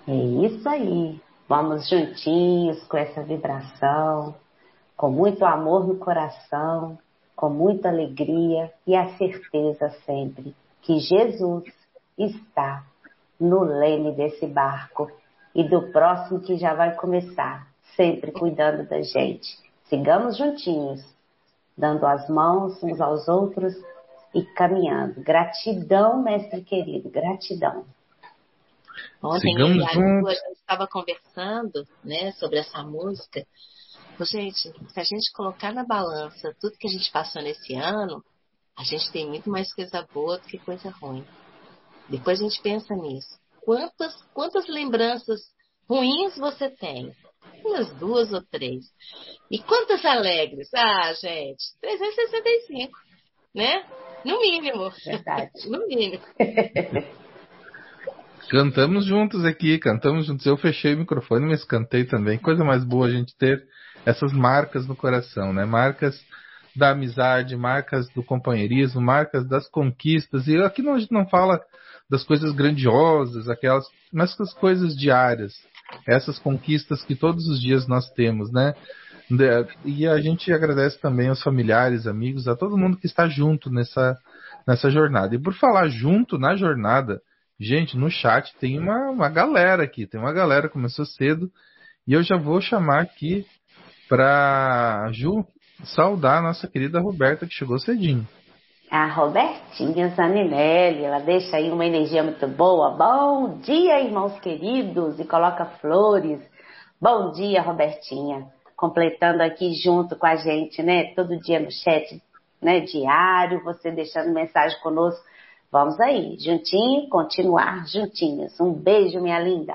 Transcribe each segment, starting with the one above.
É isso aí. Vamos juntinhos com essa vibração, com muito amor no coração, com muita alegria e a certeza sempre que Jesus está no leme desse barco e do próximo que já vai começar, sempre cuidando da gente. Sigamos juntinhos, dando as mãos uns aos outros e caminhando. Gratidão, mestre querido, gratidão. Ontem eu e Sigamos a Lu, a juntos. gente estava conversando, né, sobre essa música. Gente, se a gente colocar na balança tudo que a gente passou nesse ano, a gente tem muito mais coisa boa do que coisa ruim. Depois a gente pensa nisso. Quantas lembranças ruins você tem? Umas 2 ou 3. E quantas alegres? Ah, gente, 365, né? No mínimo. Verdade. No mínimo. Cantamos juntos aqui, cantamos juntos. Eu fechei o microfone, mas cantei também. Coisa mais boa a gente ter essas marcas no coração, né? Marcas da amizade, marcas do companheirismo, marcas das conquistas. E aqui a gente não fala das coisas grandiosas, aquelas, mas das coisas diárias. Essas conquistas que todos os dias nós temos, né? E a gente agradece também aos familiares, amigos, a todo mundo que está junto nessa jornada. E por falar junto na jornada, gente, no chat tem uma galera aqui, tem uma galera que começou cedo, e eu já vou chamar aqui para Ju saudar a nossa querida Roberta, que chegou cedinho. A Robertinha Zaninelli, ela deixa aí uma energia muito boa. Bom dia, irmãos queridos, e coloca flores. Bom dia, Robertinha. Completando aqui junto com a gente, né? Todo dia no chat, né? Diário, você deixando mensagem conosco. Vamos aí, juntinho, continuar juntinhos. Um beijo, minha linda.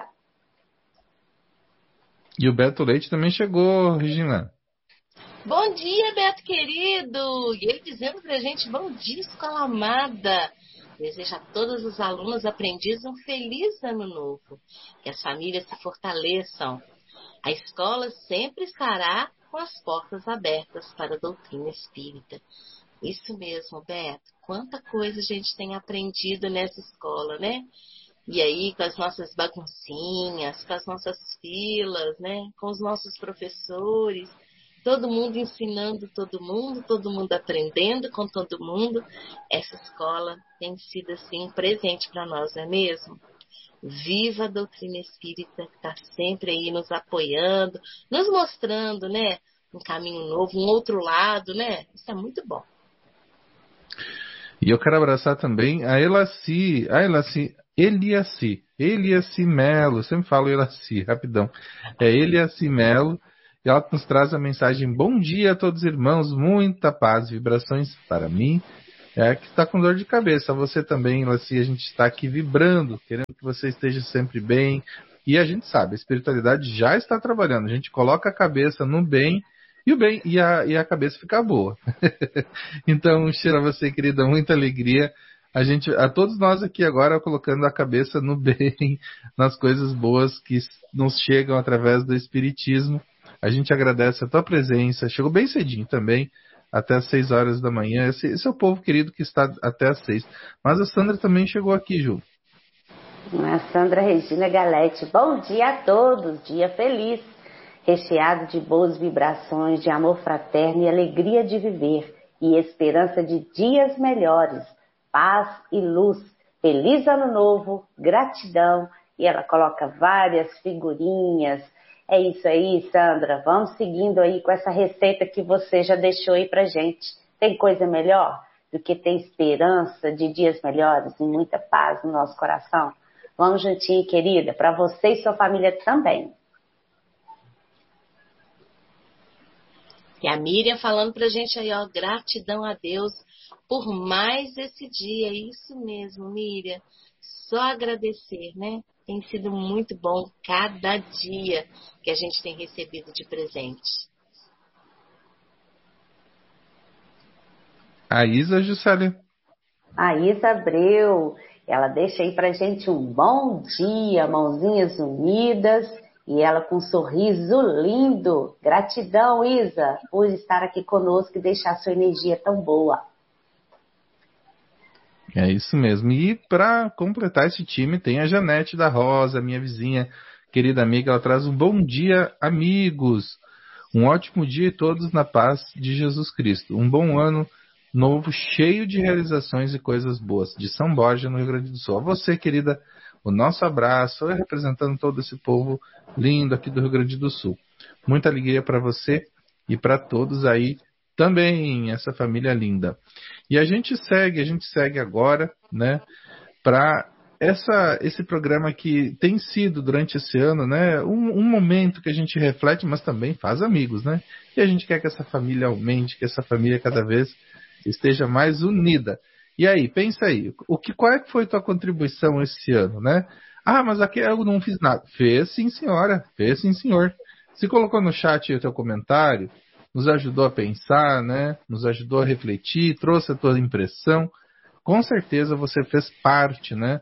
E o Beto Leite também chegou, Regina. Bom dia, Beto querido! E ele dizendo pra gente, bom dia, escola amada! Deseja a todos os alunos aprendizes um feliz ano novo. Que as famílias se fortaleçam. A escola sempre estará com as portas abertas para a doutrina espírita. Isso mesmo, Beto. Quanta coisa a gente tem aprendido nessa escola, né? E aí, com as nossas baguncinhas, com as nossas filas, né? Com os nossos professores, todo mundo ensinando todo mundo aprendendo com todo mundo. Essa escola tem sido, assim, um presente para nós, não é mesmo? Viva a doutrina espírita, que está sempre aí nos apoiando, nos mostrando, né? Um caminho novo, um outro lado, né? Isso é muito bom. E eu quero abraçar também a Eliaci Melo, sempre falo Elaci, rapidão. É Eliaci Melo, e ela nos traz a mensagem: bom dia a todos irmãos, muita paz, vibrações para mim, que está com dor de cabeça. Você também, Elaci, a gente está aqui vibrando, querendo que você esteja sempre bem, e a gente sabe, a espiritualidade já está trabalhando, a gente coloca a cabeça no bem, e o bem e a cabeça fica boa. Então, cheira você, querida, muita alegria. A todos nós aqui agora colocando a cabeça no bem, nas coisas boas que nos chegam através do Espiritismo. A gente agradece a tua presença. Chegou bem cedinho também, até às 6 horas da manhã. Esse é o povo querido que está até às 6. Mas a Sandra também chegou aqui, Ju. A Sandra Regina Galete. Bom dia a todos, dia feliz, recheado de boas vibrações, de amor fraterno e alegria de viver, e esperança de dias melhores, paz e luz. Feliz ano novo, gratidão. E ela coloca várias figurinhas. É isso aí, Sandra. Vamos seguindo aí com essa receita que você já deixou aí pra gente. Tem coisa melhor do que ter esperança de dias melhores e muita paz no nosso coração? Vamos juntinho, querida, para você e sua família também. E a Miriam falando pra gente aí, ó, gratidão a Deus por mais esse dia. Isso mesmo, Miriam. Só agradecer, né? Tem sido muito bom cada dia que a gente tem recebido de presente. A Isa Juscelia. A Isa Abreu, ela deixa aí pra gente um bom dia, mãozinhas unidas, e ela com um sorriso lindo. Gratidão, Isa, por estar aqui conosco e deixar sua energia tão boa. É isso mesmo. E para completar esse time, tem a Janete da Rosa, minha vizinha, querida amiga. Ela traz um bom dia, amigos. Um ótimo dia e todos na paz de Jesus Cristo. Um bom ano novo, cheio de realizações e coisas boas. De São Borja, no Rio Grande do Sul. A você, querida, o nosso abraço, representando todo esse povo lindo aqui do Rio Grande do Sul. Muita alegria para você e para todos aí também, essa família linda. E a gente segue agora, né, para esse programa que tem sido durante esse ano, né, um momento que a gente reflete, mas também faz amigos, né? E a gente quer que essa família aumente, que essa família cada vez esteja mais unida. E aí, pensa aí, qual é que foi tua contribuição esse ano, né? Ah, mas aqui eu não fiz nada. Fez sim, senhora. Fez sim, senhor. Se colocou no chat o teu comentário, nos ajudou a pensar, né? Nos ajudou a refletir, trouxe a tua impressão. Com certeza você fez parte, né?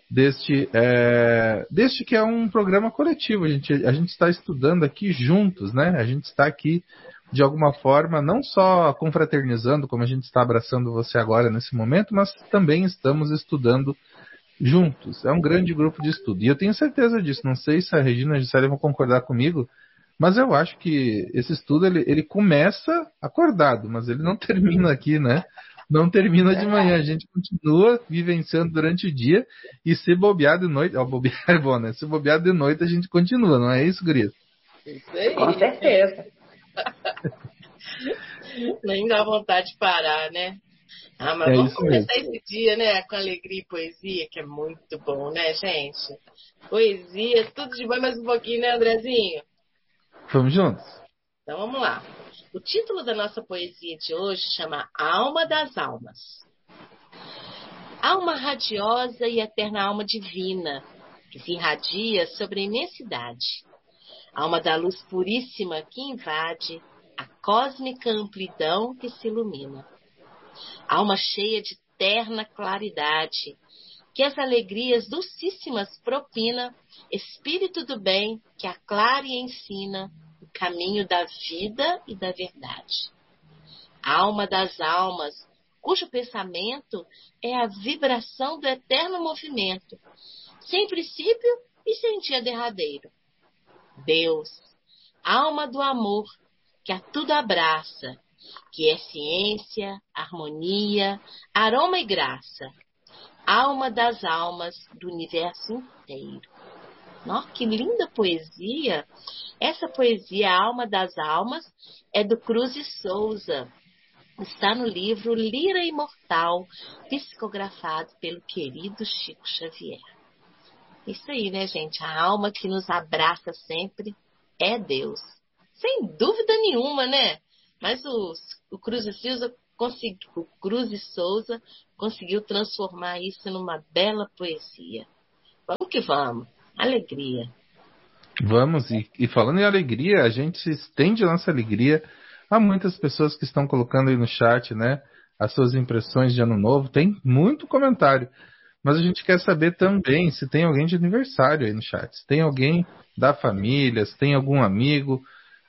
Deste que é um programa coletivo. A gente está estudando aqui juntos, né? A gente está aqui, de alguma forma, não só confraternizando, como a gente está abraçando você agora nesse momento, mas também estamos estudando juntos. É um grande grupo de estudo. E eu tenho certeza disso. Não sei se a Regina e a Gisele vão concordar comigo, mas eu acho que esse estudo ele começa acordado, mas ele não termina aqui, né? Não termina de manhã. A gente continua vivenciando durante o dia e se bobear de noite... Ó, bobear é bom, né? Se bobear de noite a gente continua, não é isso, Gris? Isso aí. Com certeza. Nem dá vontade de parar, né? Ah, mas vamos começar esse dia, né? Com alegria e poesia, que é muito bom, né, gente? Poesia, tudo de bom, mais um pouquinho, né, Andrezinho? Vamos juntos. Então vamos lá. O título da nossa poesia de hoje chama Alma das Almas. Alma radiosa e eterna alma divina, que se irradia sobre a imensidade. Alma da luz puríssima que invade a cósmica amplidão que se ilumina. Alma cheia de terna claridade, que as alegrias dulcíssimas propina, espírito do bem que aclara e ensina o caminho da vida e da verdade. Alma das almas, cujo pensamento é a vibração do eterno movimento, sem princípio e sem dia derradeiro. Deus, alma do amor, que a tudo abraça, que é ciência, harmonia, aroma e graça. Alma das almas do universo inteiro. Nossa, que linda poesia! Essa poesia, A Alma das Almas, é do Cruz e Souza. Está no livro Lira Imortal, psicografado pelo querido Chico Xavier. Isso aí, né, gente? A alma que nos abraça sempre é Deus. Sem dúvida nenhuma, né? Mas o Cruz e Souza conseguiu transformar isso numa bela poesia. Vamos que vamos. Alegria. Vamos, e falando em alegria, a gente estende a nossa alegria a muitas pessoas que estão colocando aí no chat, né? As suas impressões de ano novo. Tem muito comentário. Mas a gente quer saber também se tem alguém de aniversário aí no chat. Se tem alguém da família, se tem algum amigo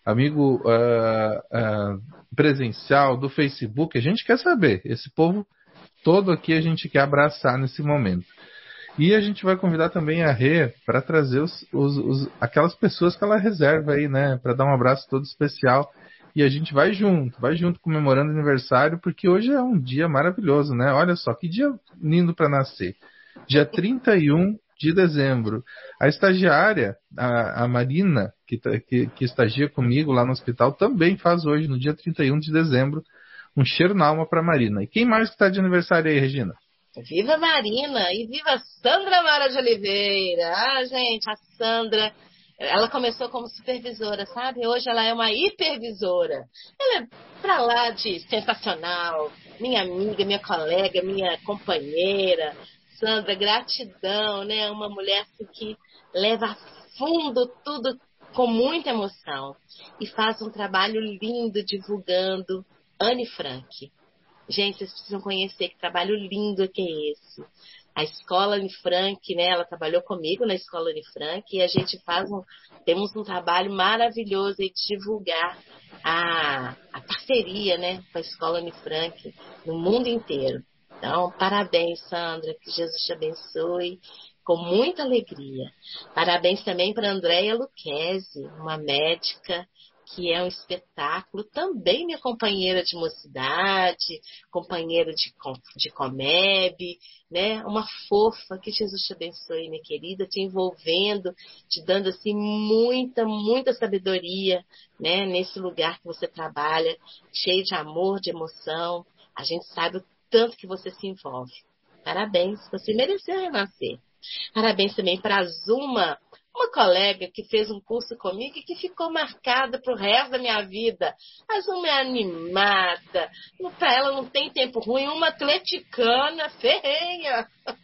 presencial do Facebook. A gente quer saber. Esse povo todo aqui a gente quer abraçar nesse momento. E a gente vai convidar também a Rê para trazer aquelas pessoas que ela reserva aí, né? Para dar um abraço todo especial. E a gente vai junto comemorando o aniversário, porque hoje é um dia maravilhoso, né? Olha só, que dia lindo para nascer. Dia 31 de dezembro. A estagiária, a Marina, que estagia comigo lá no hospital, também faz hoje, no dia 31 de dezembro, um cheiro na alma para Marina. E quem mais que está de aniversário aí, Regina? Viva Marina e viva Sandra Mara de Oliveira. Ah, gente, a Sandra, ela começou como supervisora, sabe? Hoje ela é uma hipervisora. Ela é pra lá de sensacional. Minha amiga, minha colega, minha companheira. Sandra, gratidão, né? Uma mulher assim, que leva a fundo tudo com muita emoção. E faz um trabalho lindo divulgando Anne Frank. Gente, vocês precisam conhecer que trabalho lindo que é esse. A Escola Anne Frank, né? Ela trabalhou comigo na Escola Anne Frank e a gente temos um trabalho maravilhoso de divulgar a parceria, né? Com a Escola Anne Frank no mundo inteiro. Então, parabéns, Sandra, que Jesus te abençoe com muita alegria. Parabéns também para Andréia Luquezzi, uma médica que é um espetáculo, também minha companheira de mocidade, companheira de Comeb, né? Uma fofa, que Jesus te abençoe, minha querida, te envolvendo, te dando assim muita sabedoria, né? Nesse lugar que você trabalha, cheio de amor, de emoção. A gente sabe o tanto que você se envolve. Parabéns, você mereceu renascer. Parabéns também para a Zuma, uma colega que fez um curso comigo e que ficou marcada para o resto da minha vida. A Zuma é animada, para ela não tem tempo ruim, uma atleticana ferrenha.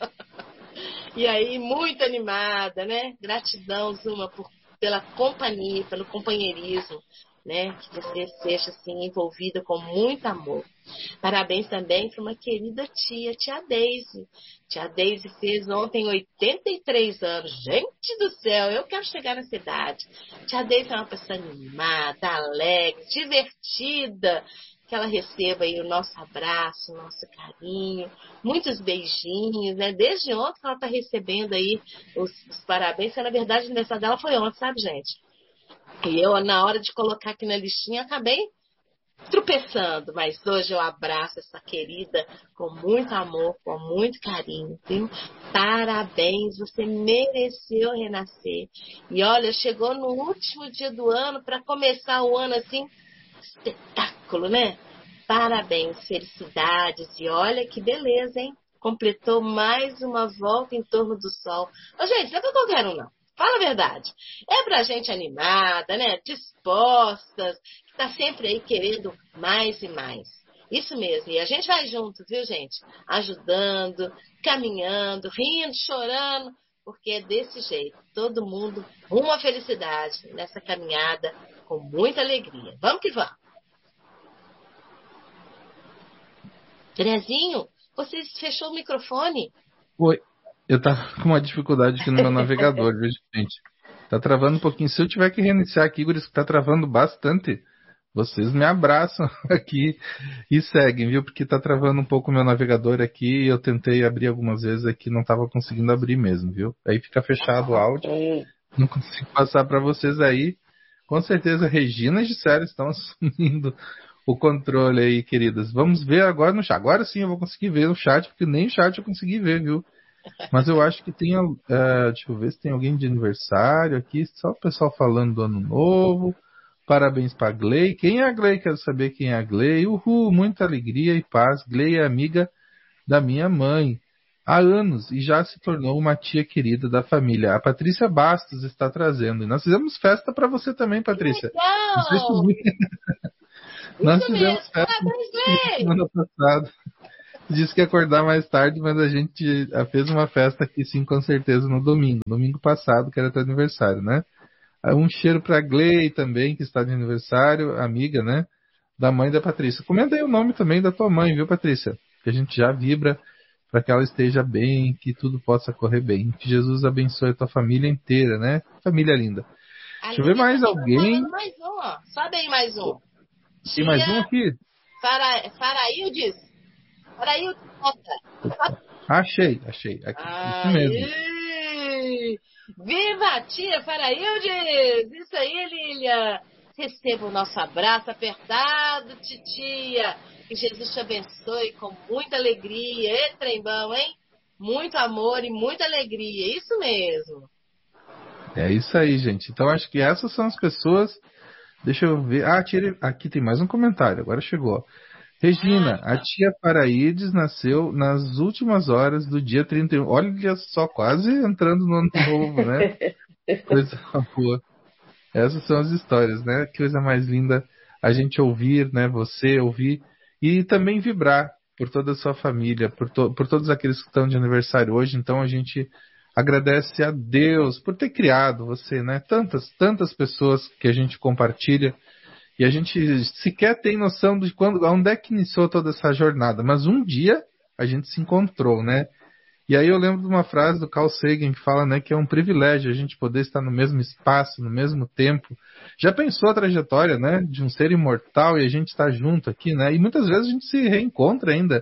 E aí, muito animada, né? Gratidão, Zuma, pela companhia, pelo companheirismo, né? Que você seja assim, envolvida com muito amor. Parabéns também para uma querida tia Deise. Tia Deise fez ontem 83 anos. Gente do céu, eu quero chegar na cidade. Tia Deise é uma pessoa animada, alegre, divertida. Que ela receba aí o nosso abraço, o nosso carinho, muitos beijinhos, né? Desde ontem que ela está recebendo aí os parabéns, que na verdade o aniversário dela foi ontem, sabe, gente? E eu, na hora de colocar aqui na listinha, acabei tropeçando, mas hoje eu abraço essa querida com muito amor, com muito carinho, viu? Parabéns, você mereceu renascer. E olha, chegou no último dia do ano, para começar o ano assim, espetáculo, né? Parabéns, felicidades, e olha que beleza, hein? Completou mais uma volta em torno do sol. Ô, gente, não é pra qualquer um, não. Fala a verdade. É pra gente animada, né? Dispostas, que tá sempre aí querendo mais e mais. Isso mesmo. E a gente vai junto, viu, gente? Ajudando, caminhando, rindo, chorando, porque é desse jeito. Todo mundo rumo à felicidade nessa caminhada com muita alegria. Vamos que vamos. Drezinho, você fechou o microfone? Oi. Eu tava com uma dificuldade aqui no meu navegador, viu, gente? Tá travando um pouquinho. Se eu tiver que reiniciar aqui, Guris, que tá travando bastante, vocês me abraçam aqui e seguem, viu? Porque tá travando um pouco o meu navegador aqui. Eu tentei abrir algumas vezes aqui, não tava conseguindo abrir mesmo, viu? Aí fica fechado o áudio. Não consigo passar para vocês aí. Com certeza, Regina e Gisele estão assumindo o controle aí, queridas. Vamos ver agora no chat. Agora sim eu vou conseguir ver no chat, porque nem o chat eu consegui ver, viu? Mas eu acho que tem. Deixa eu ver se tem alguém de aniversário aqui. Só o pessoal falando do ano novo. Parabéns para Glei. Quem é a Glei? Quero saber quem é a Glei. Uhul, muita alegria e paz. Glei é amiga da minha mãe há anos e já se tornou uma tia querida da família. A Patrícia Bastos está trazendo. E nós fizemos festa para você também, Patrícia. Não sei se nós fizemos festa semana passada. Disse que ia acordar mais tarde, mas a gente fez uma festa aqui sim, com certeza, no domingo passado, que era teu aniversário, né? Um cheiro pra Glei também, que está de aniversário, amiga, né? Da mãe da Patrícia. Comenta aí o nome também da tua mãe, viu, Patrícia? Que a gente já vibra para que ela esteja bem, que tudo possa correr bem. Que Jesus abençoe a tua família inteira, né? Família linda. Deixa eu ver mais alguém. Mais um, ó. Sobe aí mais um. Tem mais um aqui? Faraildes. Achei. Aqui. Isso mesmo. Viva a tia Faraildes! Isso aí, Lília! Receba o nosso abraço apertado, titia! Que Jesus te abençoe com muita alegria. E trembão, hein? Muito amor e muita alegria. Isso mesmo. É isso aí, gente. Então acho que essas são as pessoas. Deixa eu ver. Aqui tem mais um comentário. Agora chegou. Regina, a tia Paraídes nasceu nas últimas horas do dia 31. Olha só, quase entrando no ano novo, né? Coisa boa. Essas são as histórias, né? Que coisa mais linda a gente ouvir, né? Você ouvir e também vibrar por toda a sua família, por todos aqueles que estão de aniversário hoje. Então a gente agradece a Deus por ter criado você, né? Tantas pessoas que a gente compartilha. E a gente sequer tem noção de onde é que iniciou toda essa jornada. Mas um dia a gente se encontrou, né? E aí eu lembro de uma frase do Carl Sagan que fala, né, que é um privilégio a gente poder estar no mesmo espaço, no mesmo tempo. Já pensou a trajetória, né, de um ser imortal e a gente estar junto aqui, né? E muitas vezes a gente se reencontra ainda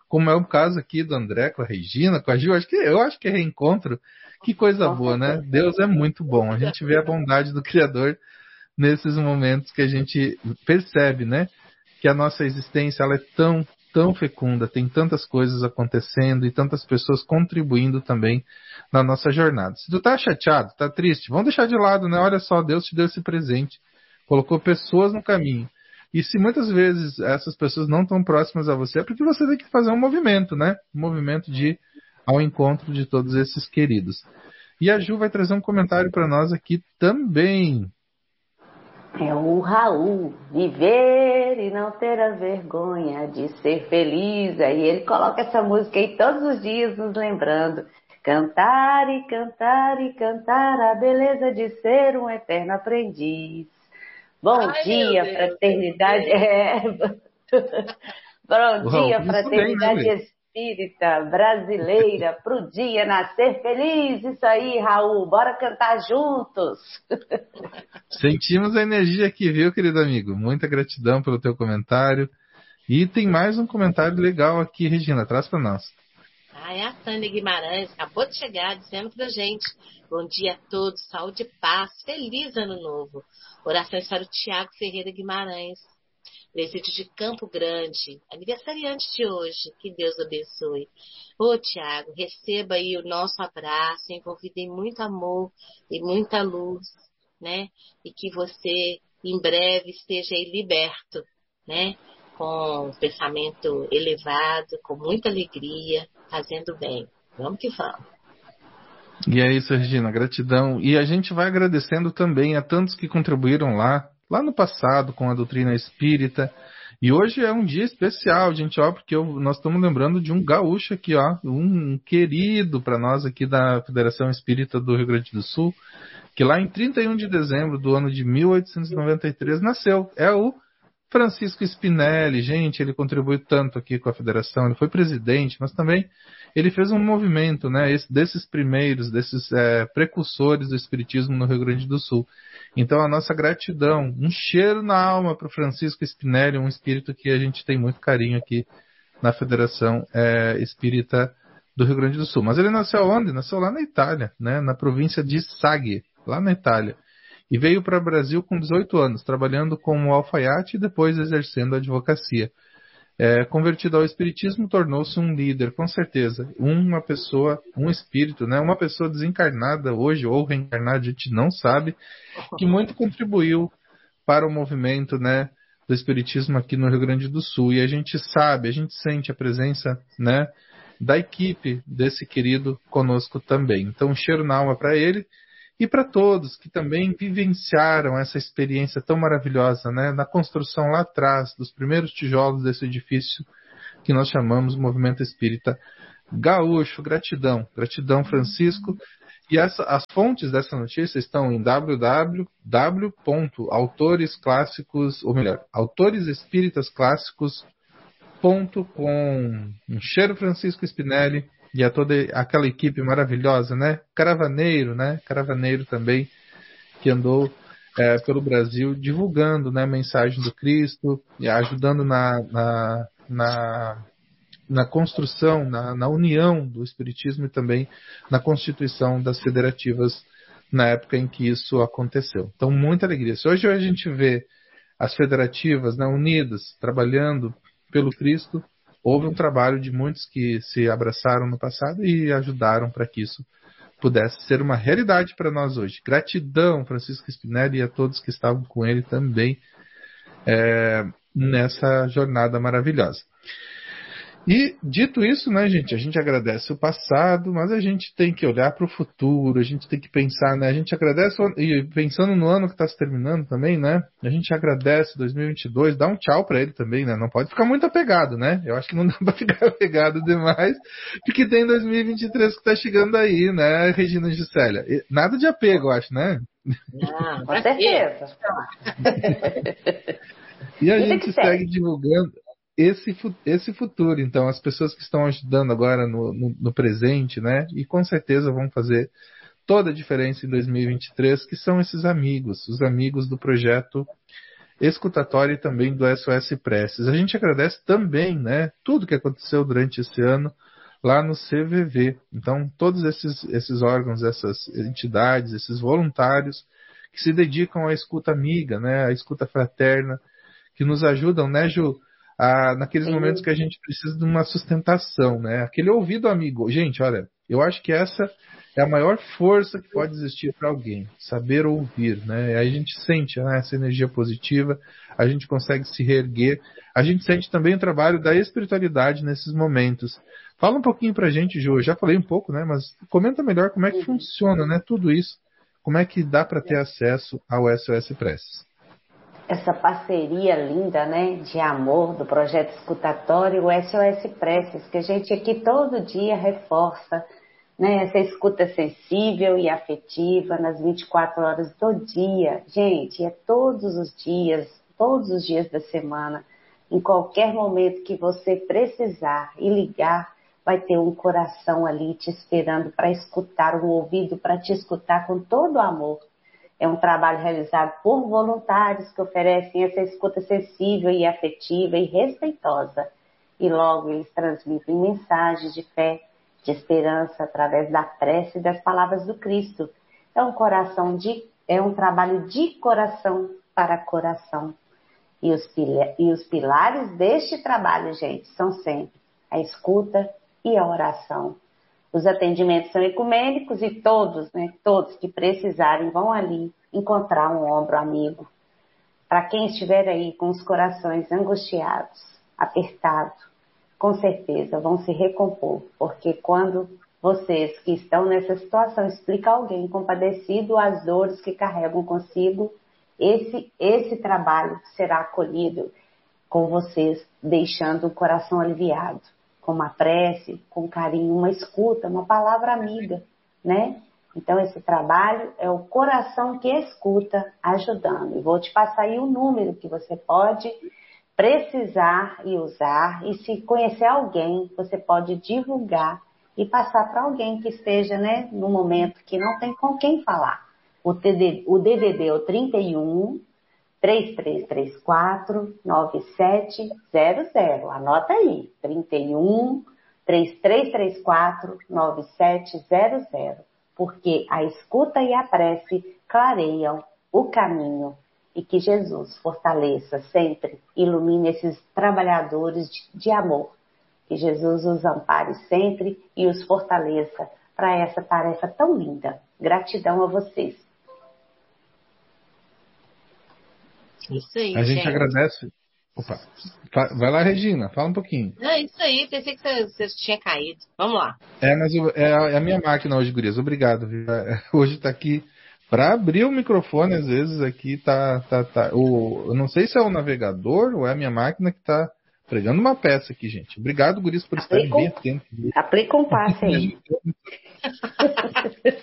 como é o caso aqui do André com a Regina, com a Gil. Eu acho que é reencontro. Que coisa boa, né? Deus é muito bom. A gente vê a bondade do Criador nesses momentos que a gente percebe, né? Que a nossa existência ela é tão fecunda, tem tantas coisas acontecendo e tantas pessoas contribuindo também na nossa jornada. Se tu tá chateado, tá triste, vamos deixar de lado, né? Olha só, Deus te deu esse presente, colocou pessoas no caminho. E se muitas vezes essas pessoas não estão próximas a você, é porque você tem que fazer um movimento, né? Um movimento de ir ao encontro de todos esses queridos. E a Ju vai trazer um comentário para nós aqui também. É o Raul, viver e não ter a vergonha de ser feliz. Aí ele coloca essa música aí todos os dias nos lembrando. Cantar e cantar e cantar a beleza de ser um eterno aprendiz. Bom dia, fraternidade. Bom dia, fraternidade espírita brasileira, pro dia nascer feliz. Isso aí, Raul, bora cantar juntos. Sentimos a energia aqui, viu, querido amigo? Muita gratidão pelo teu comentário. E tem mais um comentário legal aqui, Regina, traz para nós. É a Tânia Guimarães, acabou de chegar dizendo pra gente: bom dia a todos, saúde e paz, feliz ano novo. Orações para o Tiago Ferreira Guimarães, presídio de Campo Grande, aniversariante de hoje, que Deus abençoe. Ô Tiago, receba aí o nosso abraço, envolvido em muito amor e muita luz, né? E que você em breve esteja aí liberto, né? Com um pensamento elevado, com muita alegria, fazendo bem. Vamos que vamos. E é isso, Regina, gratidão. E a gente vai agradecendo também a tantos que contribuíram lá no passado com a doutrina espírita. E hoje é um dia especial, gente, ó, porque nós estamos lembrando de um gaúcho aqui, ó, um querido para nós aqui da Federação Espírita do Rio Grande do Sul, que lá em 31 de dezembro do ano de 1893 nasceu. É o Francisco Spinelli. Gente, ele contribuiu tanto aqui com a federação, ele foi presidente, mas também ele fez um movimento, né, desses precursores do espiritismo no Rio Grande do Sul. Então a nossa gratidão, um cheiro na alma para o Francisco Spinelli, um espírito que a gente tem muito carinho aqui na Federação Espírita do Rio Grande do Sul. Mas ele nasceu onde? Nasceu lá na Itália, né, na província de Saghe, lá na Itália. E veio para o Brasil com 18 anos, trabalhando como alfaiate e depois exercendo a advocacia. Convertido ao espiritismo, tornou-se um líder, com certeza. Uma pessoa, um espírito, né? Uma pessoa desencarnada hoje, ou reencarnada, a gente não sabe, que muito contribuiu para o movimento, né, do espiritismo aqui no Rio Grande do Sul. E a gente sabe, a gente sente a presença, né, da equipe desse querido conosco também. Então, um cheiro na alma para ele. E para todos que também vivenciaram essa experiência tão maravilhosa, né, na construção lá atrás, dos primeiros tijolos desse edifício que nós chamamos Movimento Espírita Gaúcho. Gratidão, gratidão, Francisco. E as fontes dessa notícia estão em autoresespíritasclássicos.com. Um cheiro, Francisco Spinelli. E a toda aquela equipe maravilhosa, né? Caravaneiro, né? Caravaneiro também, que andou pelo Brasil divulgando, né, a mensagem do Cristo e ajudando na construção, na união do Espiritismo e também na constituição das federativas na época em que isso aconteceu. Então, muita alegria. Se hoje a gente vê as federativas, né, unidas, trabalhando pelo Cristo, houve um trabalho de muitos que se abraçaram no passado e ajudaram para que isso pudesse ser uma realidade para nós hoje. Gratidão, Francisco Spinelli, e a todos que estavam com ele também nessa jornada maravilhosa. E, dito isso, né, gente, a gente agradece o passado, mas a gente tem que olhar para o futuro, a gente tem que pensar, né, a gente agradece, e pensando no ano que está se terminando também, né, a gente agradece 2022, dá um tchau para ele também, né, não pode ficar muito apegado, né, eu acho que não dá para ficar apegado demais, porque tem 2023 que está chegando aí, né, Regina Gisélia, nada de apego, eu acho, né? Não, com certeza. E a gente segue divulgando esse futuro. Então, as pessoas que estão ajudando agora no presente, né? E com certeza vão fazer toda a diferença em 2023, que são esses amigos, os amigos do projeto escutatória e também do SOS Preces. A gente agradece também, né, tudo que aconteceu durante esse ano lá no CVV. Então, todos esses órgãos, essas entidades, esses voluntários que se dedicam à escuta amiga, né, à escuta fraterna, que nos ajudam, né, Ju, naqueles momentos que a gente precisa de uma sustentação, né, aquele ouvido amigo. Gente, olha, eu acho que essa é a maior força que pode existir para alguém, saber ouvir, né, e aí a gente sente, né, essa energia positiva, a gente consegue se reerguer, a gente sente também o trabalho da espiritualidade nesses momentos. Fala um pouquinho pra gente, Ju, eu já falei um pouco, né, mas comenta melhor como é que funciona, né, tudo isso, como é que dá para ter acesso ao SOS Preces. Essa parceria linda, né, de amor do projeto escutatório, o SOS Preces, que a gente aqui todo dia reforça, né, essa escuta sensível e afetiva nas 24 horas do dia. Gente, é todos os dias da semana, em qualquer momento que você precisar e ligar, vai ter um coração ali te esperando para escutar, um ouvido para te escutar com todo o amor. É um trabalho realizado por voluntários que oferecem essa escuta sensível e afetiva e respeitosa. E logo eles transmitem mensagens de fé, de esperança, através da prece e das palavras do Cristo. É um trabalho de coração para coração. E os pilares deste trabalho, gente, são sempre a escuta e a oração. Os atendimentos são ecumênicos e todos que precisarem vão ali encontrar um ombro amigo. Para quem estiver aí com os corações angustiados, apertados, com certeza vão se recompor, porque quando vocês que estão nessa situação explicam a alguém compadecido as dores que carregam consigo, esse trabalho será acolhido com vocês, deixando o coração aliviado. Com uma prece, com carinho, uma escuta, uma palavra amiga, né? Então, esse trabalho é o coração que escuta ajudando. E vou te passar aí o número que você pode precisar e usar. E se conhecer alguém, você pode divulgar e passar para alguém que esteja, né, no momento que não tem com quem falar. O DDD é o 31 3334-9700. Anota aí, 31-3334-9700. Porque a escuta e a prece clareiam o caminho. E que Jesus fortaleça sempre, ilumine esses trabalhadores de amor. Que Jesus os ampare sempre e os fortaleça para essa tarefa tão linda. Gratidão a vocês. Isso aí, a gente agradece. Opa. Vai lá, Regina, fala um pouquinho. É isso aí, pensei que você tinha caído. Vamos lá. Mas é a minha máquina hoje, gurias. Obrigado. Hoje tá aqui para abrir o microfone, às vezes aqui tá. Eu não sei se é o navegador ou é a minha máquina que tá pregando uma peça aqui, gente. Obrigado, gurias, por estarem bem atentos. Aplica um passe aí.